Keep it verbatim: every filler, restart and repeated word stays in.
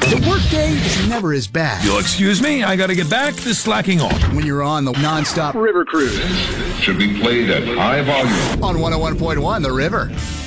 The workday is never as bad. You'll excuse me, I gotta get back to slacking off. When you're on the non-stop river cruise. Should be played at high volume. On one oh one point one The River.